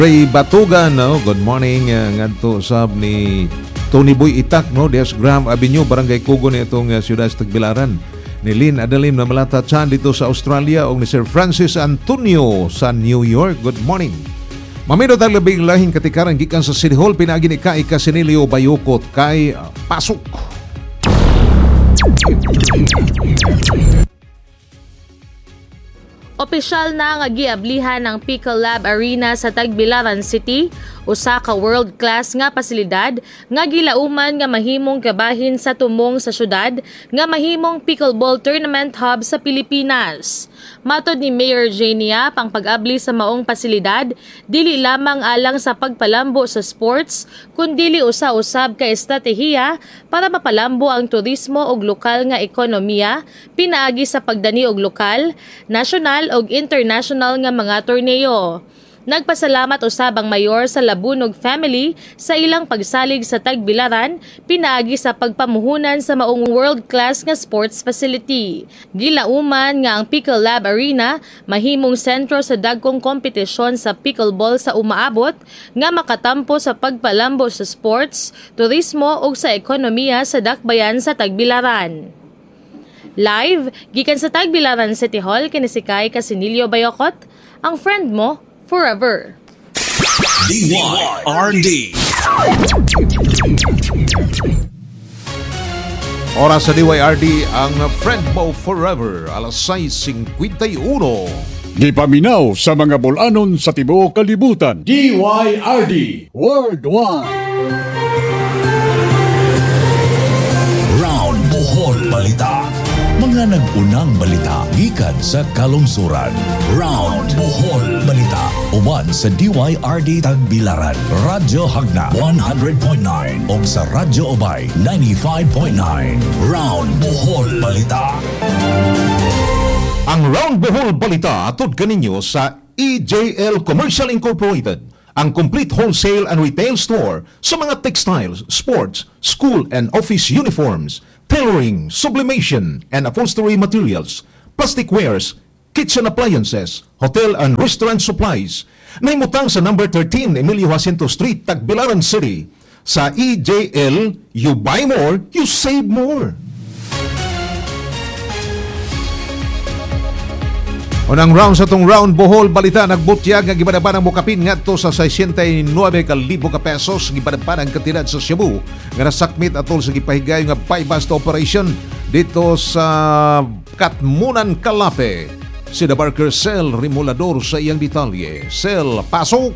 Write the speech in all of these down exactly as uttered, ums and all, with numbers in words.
Ray Batugan, no? Good morning. Uh, ngadto sab ni Tony Boy Itak, no? Dias Graham Avenue, Barangay Kugo ni itong uh, siyudad sa Tagbilaran. Ni Lynn Adalim na malata chan dito sa Australia o ni Sir Francis Antonio sa New York. Good morning. Mamino tang labing lahing katikaran gikan sa City Hall pinagi ni Kai Casinilio Bayukot kay uh, pasok. Opisyal na nga giablihan ng Pickle Lab Arena sa Tagbilaran City, usa ka world-class nga pasilidad nga gilauman nga mahimong kabahin sa tumong sa syudad nga mahimong pickleball tournament hub sa Pilipinas. Matod ni Mayor Jania, pang pag-abli sa maong pasilidad, dili lamang alang sa pagpalambo sa sports, kundili usa-usab ka estratehiya para mapalambo ang turismo og lokal nga ekonomiya, pinaagi sa pagdani og lokal, nasyonal og international nga mga torneo. Nagpasalamat usab ang mayor sa Labunog family sa ilang pagsalig sa Tagbilaran, pinaagi sa pagpamuhunan sa maong world-class nga sports facility. Gilauman nga ang Pickle Lab Arena mahimong sentro sa dagkong kompetisyon sa pickleball sa umaabot nga makatampo sa pagpalambo sa sports, turismo ug sa ekonomiya sa dakbayan sa Tagbilaran. Live, gikan sa Tagbilaran City Hall, kini si Kai Casinilio Bayokot, ang friend mo forever. D Y R D. Oras sa D Y R D ang friend mo forever, alas sais fifty-one. Gipaminaw sa mga bulanon sa tibuok kalibutan. D Y R D Worldwide. Round Bohol Balita. Mga nag-unang balita gikan sa kalungsuran. Round Bohol Balita. Uban sa D Y R D Tagbilaran, Radyo Hagna one hundred point nine o sa Radyo Obay ninety-five point nine. Round Bohol Balita. Ang Round Bohol Balita atod kaninyo sa E J L Commercial Incorporated, ang complete wholesale and retail store sa mga textiles, sports, school and office uniforms, tailoring, sublimation and upholstery materials, plastic wares, kitchen appliances, hotel and restaurant supplies. Nahimutang sa number thirteen Emilio Jacinto Street, Tagbilaran City. Sa E J L, you buy more, you save more. Unang round sa tong Round Bohol Balita, nagbutyag nga gibadapan ang mukapin ngadto sa sixty-nine ka libo ka pesos gibadapan ang kantidad sa Cebu nga nasakmit atol sa gipahigay nga buy-bust operation dito sa Katmunan, Kalape. Si The Barker Cell Rimulador sa iyang detalye. Cell, pasok!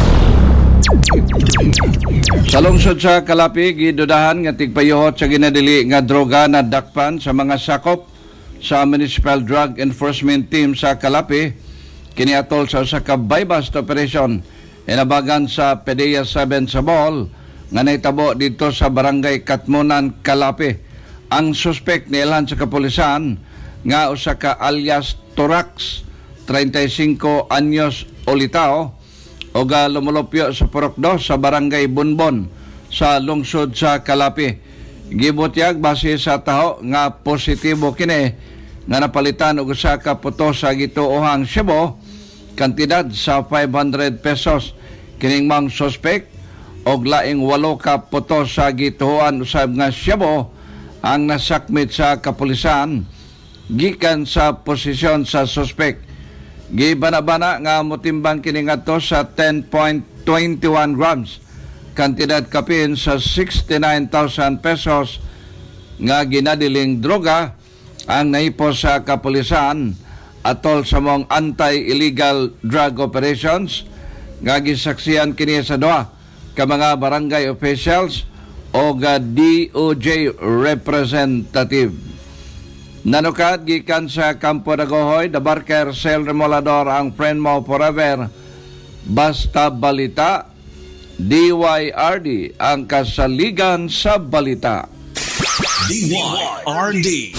Sa lungsod sa Kalapi, gidudahan nga tigpayuhot sa ginadili nga droga na dakpan sa mga sakop sa Municipal Drug Enforcement Team sa Kalapi, kiniatol sa usa ka buy-bust operation inabagan sa Pedea seven sa Bohol nga naitabo dito sa Barangay Katmunan, Kalapi. Ang suspect niilan sa kapulisan nga usa ka alias Torax, thirty-five anyos olitao, o ga lumulupyo sa Purok two sa Barangay Bunbon sa lungsod sa Kalapi. Gibutyag base sa taho nga positibo kini nga napalitan og usa ka puto sa gituohang Cebu, kantidad sa five hundred pesos. Kining mang suspect og laing walo ka puto sa gituohan usab nga Cebu ang nasakmit sa kapulisan gikan sa posisyon sa suspect. Gibanabana nga motimbang kini ngadto sa ten point two one grams, kantidad kapin sa sixty-nine thousand pesos nga ginadiling droga ang naipos sa kapulisan atol sa mong anti-illegal drug operations nga gisaksihan kini sa duha ka mga barangay officials o ga D O J representative. Nanukad gikan sa Campo Dagohoy, The Barker Cell Remolador, ang friend mo forever. Basta balita, D Y R D ang kasaligan sa balita. D Y R D.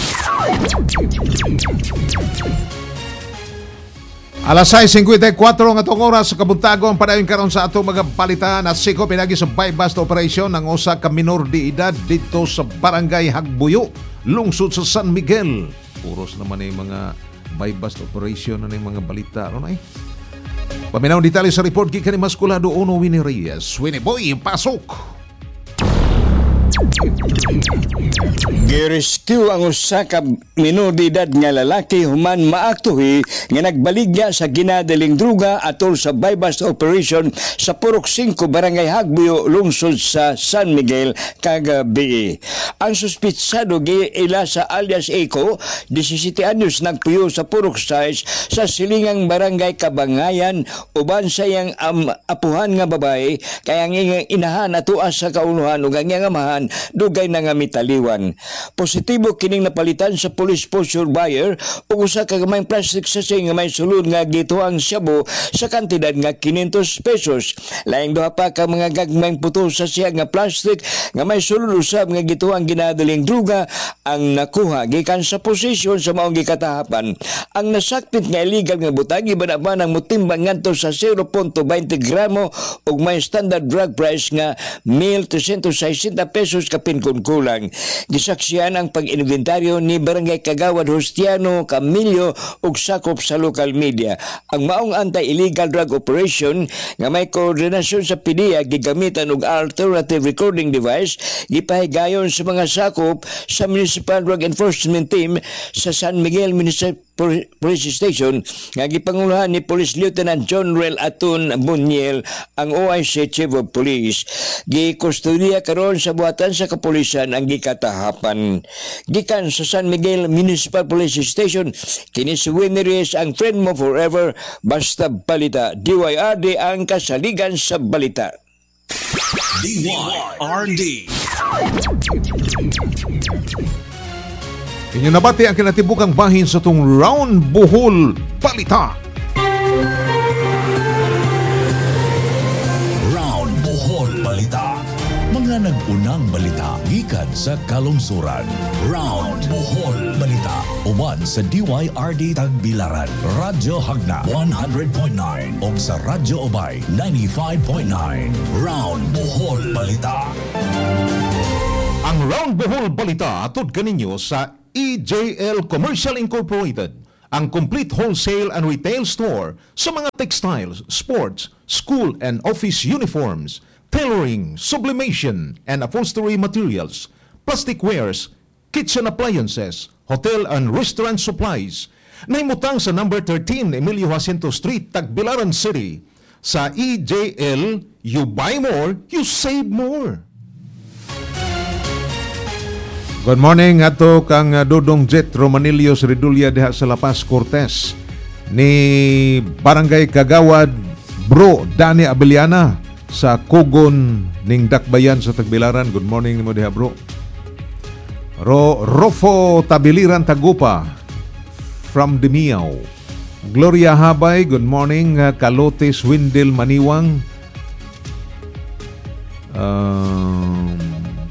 Alas sais fifty-four nga tong oras sa kabuntagon padayon karon sa atong mga balita. Nasiko pinagi sa buy-bust operation ng usa ka minor de edad dito sa Barangay Hagbuyo, lungsod sa San Miguel. Puros naman ay mga buy-bust operation na mga balita ron ay. Paminaw detalye sa report gikan ni Masculado Uno Winnie Reyes. Winnie Boy, pasok! Girescue ang usa ka minor de edad nga lalaki human maaktuhi nga nagbaligya sa ginadaling druga atol sa bypass operation sa Purok five Barangay Hagbuyo, lungsod sa San Miguel kagabi. Ang suspitsado giila sa alias Eco, disisiete anyos, nagpuyo sa Purok six sa silingang Barangay Kabangayan uban sa iyang um, apuhan nga babae kaya ang iyang inahan atuas sa kaunuhan ug ang iyang amahan dugay na nga mitaliwan. Positibo kining napalitan sa police post surveyor ug usa ka gamayng plastic sachet nga may sulod nga gituang shabu sa kantidad nga quinientos pesos. Laing duha pa ka mga gagmayng putol sa siya nga plastic nga may sulod usab nga gituang ginadaling druga ang nakuha gikan sa posisyon sa maong gikatahapan. Ang nasakpit nga illegal nga butang iban-aban ang mutimbang ngadto sa zero point two zero gramo ug may standard drug price nga one thousand trecentos sesenta pesos kapin kun kulang. Gisaksihan ang pag-inventaryo ni Barangay Kagawad Hostiano Camillo ug sakop sa local media. Ang maong anti-illegal drug operation nga may koordinasyon sa P D E A gigamitan og alternative recording device gipahigayon sa mga sakop sa Municipal Drug Enforcement Team sa San Miguel Municipal Police Station nga gipanguluhan ni Police Lieutenant John Rel Atun Buniel ang O I C Chief of Police. Gikustodiya karon sa buhatan sa kapulisan ang gikatahapan. Gikan sa San Miguel Municipal Police Station, kini si Winnie Reyes, ang friend mo forever, basta balita. D Y R D ang kasaligan sa balita. D Y R D. Inyo nabati ang kinatibukang bahin sa itong Round Bohol Balita. Round Bohol Balita. Mga nag-unang balita gikan sa kalungsuran. Round Bohol Balita. Uban sa D Y R D Tagbilaran, Radyo Hagna one hundred point nine ug sa Radyo Obay ninety-five point nine. Round Bohol Balita. Ang Round Bohol Balita atod kaninyo sa E J L Commercial Incorporated, ang complete wholesale and retail store sa mga textiles, sports, school and office uniforms, tailoring, sublimation and upholstery materials, plastic wares, kitchen appliances, hotel and restaurant supplies. Nahimutang sa number thirteen Emilio Jacinto Street, Tagbilaran City. Sa E J L, you buy more, you save more. Good morning, ato kang Dodong Jet Romanilios Redulia diha sa La Paz, Cortez. Ni Barangay Kagawad, Bro Dani Abeliana sa Kugon ning Dakbayan sa Tagbilaran. Good morning nimo diha, bro. Ro Rofo Tabiliran Tagupa from Demiao. Gloria Habay, good morning. Kalote Swindel Maniwang. Um,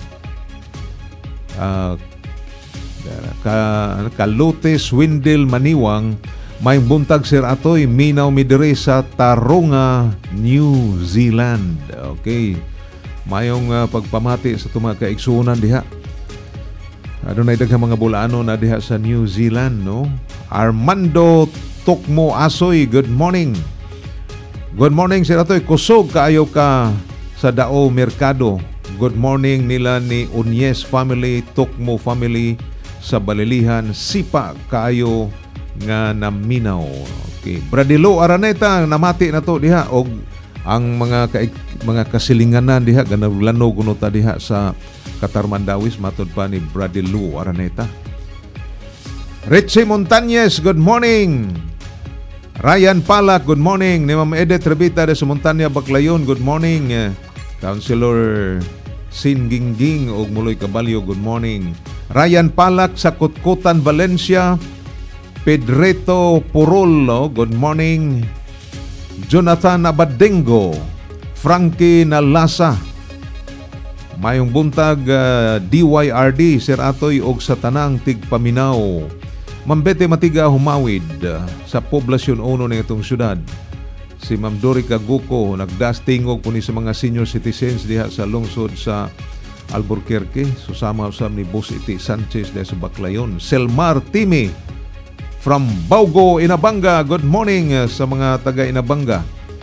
Uh, ka, Kalute Swindel Maniwang, may buntag sir atoy minaw midire sa Tarunga, New Zealand. Okay, mayong uh, pagpamati sa mga kaigsunan diha. Ano na idaghang mga bulano na diha sa New Zealand, no? Armando Tokmo Asoy, good morning. Good morning sir atoy, kusog kaayo ka sa Dao Merkado. Good morning nila ni Unyes family, Tokmo family sa Balilihan, sipa kaayo nga naminaw. Okay, Bradilo Araneta namati na to diha og ang mga ka, mga kasilinganan diha ganaglanog kuno ta diha sa Katarmandawis matud pa ni Bradilo Araneta. Richie Montañez, good morning. Ryan Palak, good morning. Ni Ma'am Edith Revita de sa Montanya Baclayon, good morning. Councilor Sin Gingging og Muloy Caballo, good morning. Ryan Palak sa Kutkutan, Valencia. Pedreto Purolo, good morning. Jonathan Abadengo, Frankie Nalasa. Mayong buntag uh, D Y R D, Sir Atoy og sa tanang tigpaminaw. Mambete Matiga Humawid uh, sa poblasyon uno ng itong syudad. Si Ma'am Dorica Guco nagdastingog po ni sa mga senior citizens diha sa lungsod sa Albuquerque. Susama usab ni Boss Iti Sanchez diha sa Baclayon. Selmar Timi from Baugo, Inabanga. Good morning uh, sa mga taga Inabanga.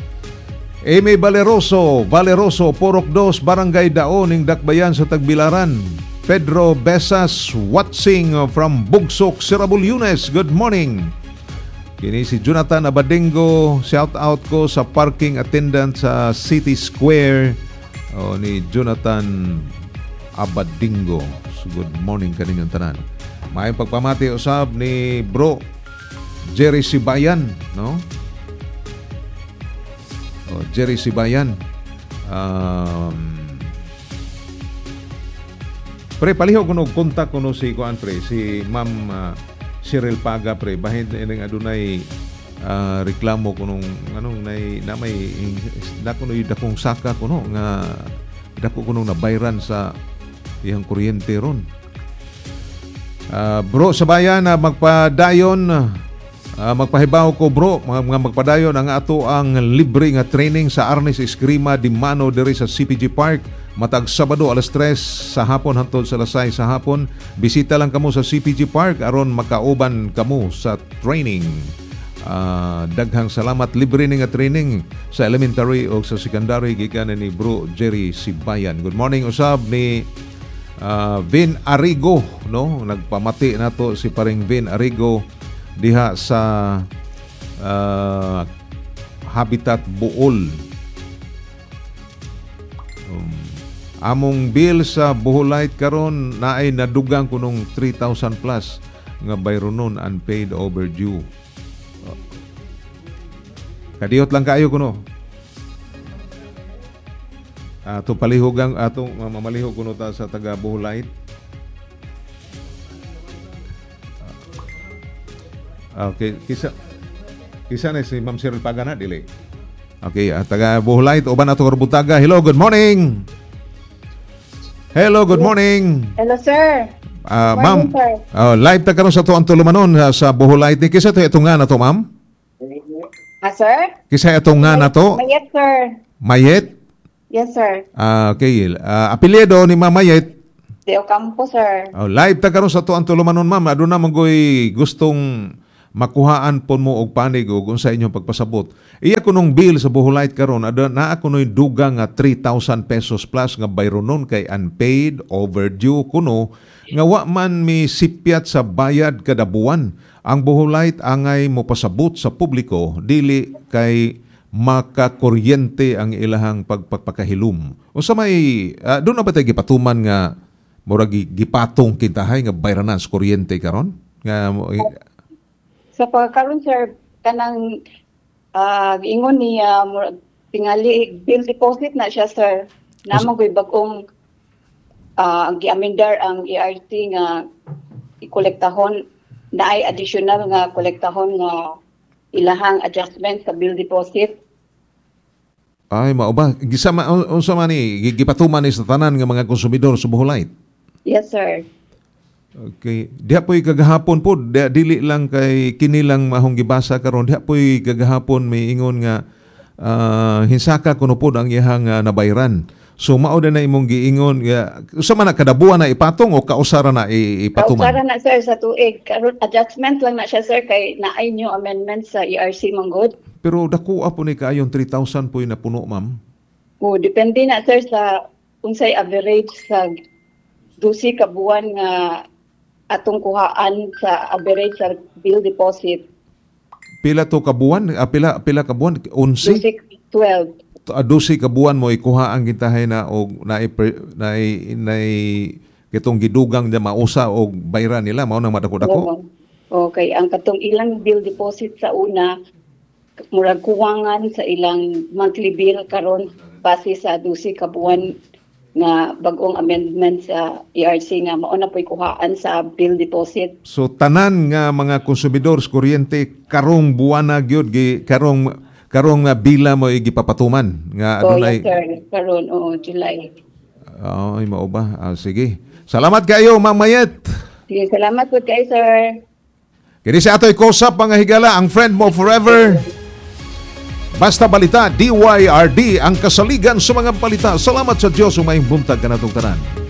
Amy Valeroso, Valeroso, Porok dos, Barangay Daon, ning Dakbayan sa Tagbilaran. Pedro Besas, watching from Bugsok, Sirabulyones. Good morning. Kini si Jonathan Abadingo, shout out ko sa parking attendant sa City Square. O ni Jonathan Abadingo. So, good morning kaninyong tanan. May pagpamati usab ni Bro Jerry Sibayan, no? O, Jerry Sibayan. Um, pre paliho kuno kontak kuno si kuan pre si Ma'am uh, Cheryl Paga pre bahin ning adunay uh, reklamo kunong anong nay na may dako no dakong saka kuno nga dako kuno na bayran sa iyang kuryente ron. Uh, bro sa bayan na uh, magpadayon uh, magpahibaw ko bro mga, mga magpadayon ang ato ang libre nga training sa Arnis Eskrima di Mano diri sa C P G Park matag Sabado alas tres sa hapon hangtod sa alas sais sa hapon. Bisita lang kamo sa C P G Park aron makauban kamo sa training. Uh, daghang salamat, libre ni nga training sa elementary o sa secondary gikan ni Bro Jerry Sibayan. Good morning usab ni uh, Vin Arrigo, no? Nagpamati nato si paring Vin Arrigo diha sa uh, Habitat Bool. Um, among bill sa Boholite karon naay nadugang kunong three thousand plus nga bayronon unpaid overdue. Kadiyot lang kayo kuno. Ato palihugang atong mamalihog kuno ta sa taga Boholite. Okay, kisa kisa na si Ma'am Cheryl Paga na dili. Okay, uh, taga Boholite uban ato Corbutaga. Hello, good morning. Hello, good morning. Hello, sir. Uh, Morning, ma'am, sir. uh, live ta karon sa to ang tulumanon uh, sa Boholite. Kisa to itong nga na to, ma'am? Ah, sir? Kisa itong nga na to? Mayet, sir. Mayet? Yes, sir. Ah, okay. Uh, apelyido ni Ma'am Mayet. De Ocampo, sir. Oh, live ta karon sa to ang tulumanon, ma'am. Aduna man goy gustong makuhaan pon mo og panig og unsa inyong pagpasabot. Iya kunong bill sa Boholite karon ada naa kunoy dugang nga three thousand pesos plus nga bayronon kay unpaid overdue kuno nga wa man mi sipyat sa bayad kada buwan. Ang Boholite angay mo pasabot sa publiko dili kay makakuryente ang ilahang pagpagpakahilum. Unsa may uh, doon na ba tayo gipatuman nga murag gipatong kintahay nga bayranan sa kuryente karon? Nga Sa pagkaroon, sir, kanang uh, ingon ni uh, tingali bill deposit na siya, sir. Namang ko'y bagong uh, giamendar ang E R T nga ikolektahon na ay additional nga kolektahon nga ilahang adjustment sa bill deposit. ay mao ba gisama unsa man ni gipatuman ni sa tanan nga mga konsumidor sa Boholite? Yes, sir. Okay. Diha po'y kagahapon po, diha, dili lang kay kinilang mahong gibasa karon. Diha po'y kagahapon may ingon nga uh, hinsaka kuno po ang iyahang uh, nabayran. So mao na imong giingon nga usa man na kadabuan na ipatong o kausara na ipatuman. Kausara na, sir, sa tuig. Karon adjustment lang na siya, sir, kay naay new amendment sa E R C manggod. Pero dako po ni kayong three thousand po'y napuno, ma'am. O depende na, sir, sa unsay average sa dusi ka buwan nga atong kuhaan sa average sa bill deposit. Pila to kabuan? Ah, pila pila kabuan? Unsi? twelve. Adusi kabuan mo ikuha ang gintahay na og na na na kitong gidugang na mausa og bayran nila mao nang madako-dako. Okay, ang katong ilang bill deposit sa una murag kuwangan sa ilang monthly bill karon base sa dusi ka buwan nga bagong amendment sa E R C nga mao na po'y kuhaan sa bill deposit. So tanan nga mga konsumidor sa kuryente karong buwana gyud gi karong karong uh, bila mo gipapatuman nga adunay. Oh, yes, sir. Karon o July. Oh, ay mao ba? Ah, sige. Salamat kayo, Ma'am Mayet. Sige, salamat po kayo, sir. Kini si Atoy Kosap mga higala, ang friend mo forever. Basta Balita, D Y R D, ang kasaligan sa mga balita. Salamat sa Diyos, umayong buntag ka na itong tanan.